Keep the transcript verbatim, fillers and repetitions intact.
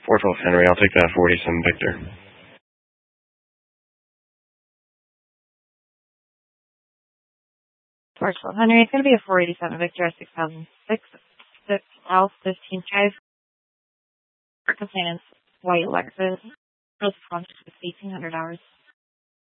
four twelve Henry, I'll take that forty-seven Victor. four twelve Henry, it's going to be a four eighty-seven Victor, six thousand six, six L, fifteen drive. For complainants, white Lexus, first front, eighteen hundred hours.